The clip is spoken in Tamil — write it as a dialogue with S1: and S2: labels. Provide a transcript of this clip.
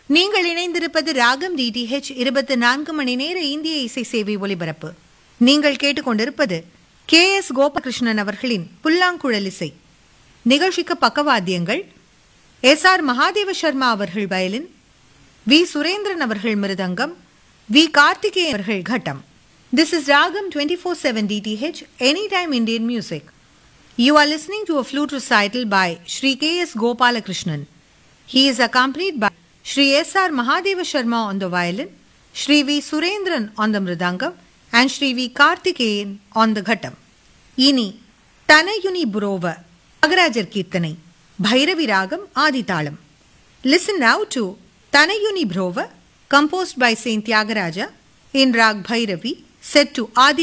S1: நீங்கள் இணைந்திருப்பது ராகம் DTH 24 மணி நேர இந்திய இசை சேவை ஒலிபரப்பு. நீங்கள் கேட்டுக்கொண்டிருப்பது KS கோபாலகிருஷ்ணன் அவர்களின் புல்லாங்குழல் இசை. நிகழ்ச்சிக்கு பக்கவாத்தியங்கள் SR மகாதேவ சர்மா அவர்கள் வயலின், V சுரேந்திரன் அவர்கள் மிருதங்கம், V கார்த்திகேயன் அவர்கள் கட்டம். This is Ragam 24/7 DTH, Anytime Indian Music. You are listening to a flute recital by Shri KS Gopalakrishnan. He is accompanied by Shri SR Mahadeva Sharma on the violin, Shri V Surendran on the mridangam, and Shri V Karthikeyan on the ghattam. Ini Tanayuni Burova Agarajar Kirtanai Bhairavi Ragam Adithalam. Listen now to Tanayuni Burova, composed by Saint Tyagaraja in Rag Bhairavi, set to Adi